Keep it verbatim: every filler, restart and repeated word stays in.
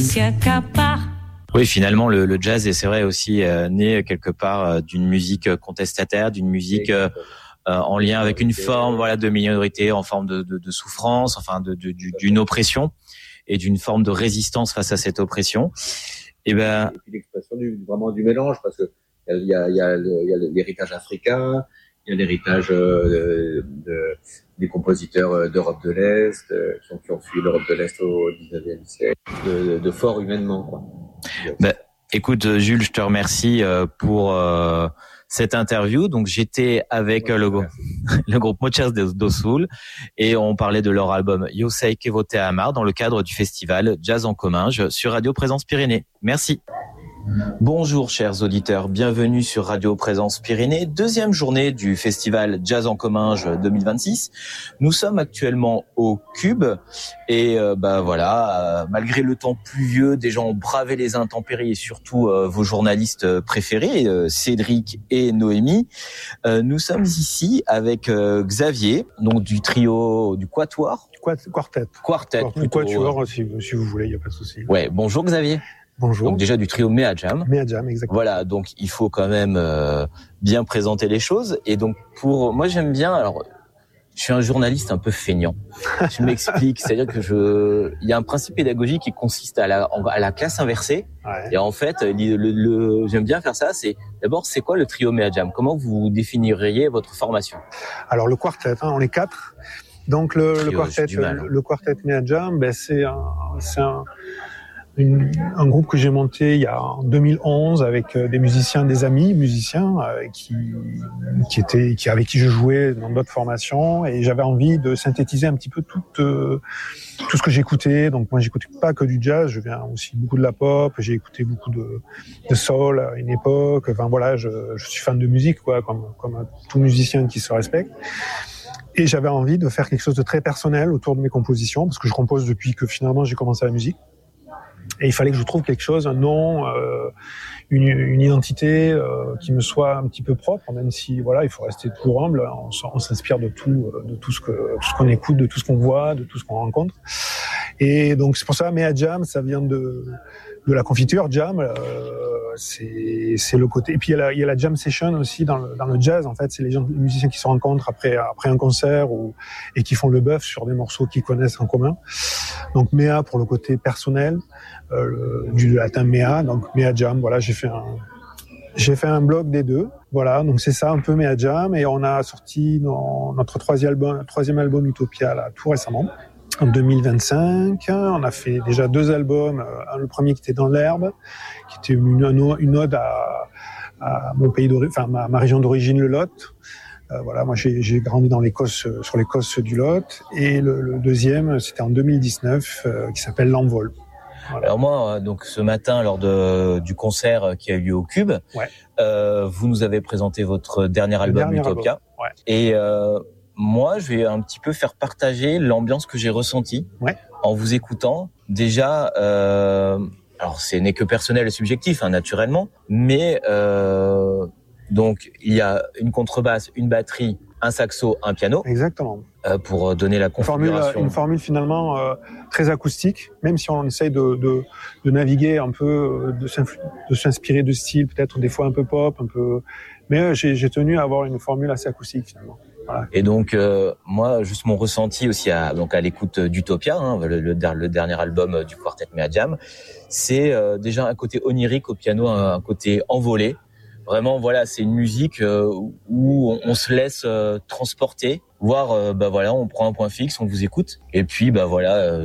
Oui, finalement, le, le jazz est, c'est vrai, aussi euh, né quelque part euh, d'une musique contestataire, d'une musique euh, euh, en lien avec une forme, voilà, de minorité, en forme de, de, de souffrance, enfin, de, de, d'une oppression et d'une forme de résistance face à cette oppression. Et ben, et puis l'expression du, vraiment du mélange, parce que il y a, il y a, il y a l'héritage africain, il y a l'héritage euh, de, des compositeurs d'Europe de l'Est euh, qui, ont, qui ont fui l'Europe de l'Est au dix-neuvième siècle, de, de fort humainement, quoi. Ben, écoute, Jules, je te remercie pour euh, cette interview. Donc, j'étais avec ouais, le, groupe, le groupe Muchas do Sul et on parlait de leur album Yo Sei Que Vou Te Amar dans le cadre du festival Jazz en Comminges sur Radio Présence Pyrénées. Merci. Bonjour chers auditeurs, bienvenue sur Radio Présence Pyrénées, deuxième journée du festival Jazz en Comminges deux mille vingt-six. Nous sommes actuellement au Cube et euh, bah voilà, euh, malgré le temps pluvieux, des gens ont bravé les intempéries et surtout euh, vos journalistes préférés, euh, Cédric et Noémie. Euh, nous sommes ici avec euh, Xavier, donc du trio, du quatuor. Quartet. Quartet. Ou quatuor, si, si vous voulez, il n'y a pas de souci. Ouais, bonjour Xavier. Bonjour. Donc déjà du trio Mea Jam. Mea Jam, exactement. Voilà, donc il faut quand même euh, bien présenter les choses. Et donc pour moi j'aime bien. Alors, je suis un journaliste un peu feignant. Je m'explique, c'est-à-dire que je, il y a un principe pédagogique qui consiste à la, à la classe inversée. Ouais. Et en fait, le, le, le, j'aime bien faire ça. C'est d'abord, c'est quoi le trio Mea Jam ? Comment vous définiriez votre formation ? Alors le quartet, hein, on est quatre. Donc le, le quartet, le, le quartet Mea Jam, ben c'est un, c'est un Une, un groupe que j'ai monté il y a en deux mille onze avec des musiciens, des amis musiciens euh, qui qui étaient qui avec qui je jouais dans d'autres formations et j'avais envie de synthétiser un petit peu tout euh, tout ce que j'écoutais. Donc moi j'écoutais pas que du jazz, je viens aussi beaucoup de la pop, j'ai écouté beaucoup de de soul à une époque. Enfin voilà, je, je suis fan de musique quoi, comme comme tout musicien qui se respecte. Et j'avais envie de faire quelque chose de très personnel autour de mes compositions parce que je compose depuis que finalement j'ai commencé la musique. Et il fallait que je trouve quelque chose, un nom, euh, une, une identité euh, qui me soit un petit peu propre, même si voilà, il faut rester toujours humble. On, on s'inspire de tout, de tout ce que, tout ce qu'on écoute, de tout ce qu'on voit, de tout ce qu'on rencontre. Et donc c'est pour ça, Mea Jam, ça vient de de la confiture. Jam, euh, c'est c'est le côté. Et puis il y a la, il y a la jam session aussi dans le dans le jazz. En fait, c'est les gens, les musiciens qui se rencontrent après après un concert ou et qui font le bœuf sur des morceaux qu'ils connaissent en commun. Donc Mea pour le côté personnel. Euh, du latin Mea, donc Mea Jam, voilà, j'ai fait un, j'ai fait un blog des deux, voilà, donc c'est ça un peu Mea Jam, et on a sorti nos, notre troisième album, troisième album Utopia là, tout récemment, en deux mille vingt-cinq, on a fait déjà deux albums, euh, le premier qui était Dans l'herbe, qui était une, une ode à, à mon pays d'origine, enfin ma, ma région d'origine, le Lot. Euh, voilà, moi j'ai, j'ai grandi dans l'Écosse, sur l'Écosse du Lot, et le, le deuxième c'était en deux mille dix-neuf, euh, qui s'appelle L'Envol. Voilà. Alors moi, donc ce matin, lors de du concert qui a eu lieu au Cube, ouais. euh, vous nous avez présenté votre dernier album dernier Utopia, album. Ouais. Et euh, moi, je vais un petit peu faire partager l'ambiance que j'ai ressentie ouais. en vous écoutant. Déjà, euh, alors ce n'est que personnel et subjectif, hein, naturellement, mais euh, donc il y a une contrebasse, une batterie, un saxo, un piano. Exactement. Euh, pour donner la configuration. Une formule, une formule finalement euh, très acoustique, même si on essaye de, de, de naviguer un peu, de, de s'inspirer de styles peut-être des fois un peu pop, un peu. Mais euh, j'ai, j'ai tenu à avoir une formule assez acoustique finalement. Voilà. Et donc euh, moi, juste mon ressenti aussi à donc à l'écoute d'Utopia, hein, le, le, le dernier album du quartet Mea Jam, c'est euh, déjà un côté onirique au piano, un, un côté envolé. Vraiment, voilà, c'est une musique euh, où on, on se laisse euh, transporter, voire, euh, bah voilà, on prend un point fixe, on vous écoute, et puis, bah voilà. Euh,